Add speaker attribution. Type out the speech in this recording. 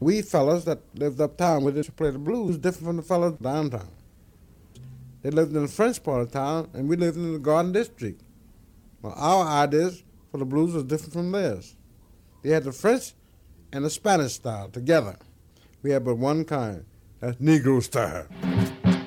Speaker 1: we fellas that lived uptown, we just play the blues different from the fellas downtown. They lived in the French part of town, and we lived in the Garden District. Well, our ideas for the blues was different from theirs. They had the French and the Spanish style together. We had but one kind, that's Negro style.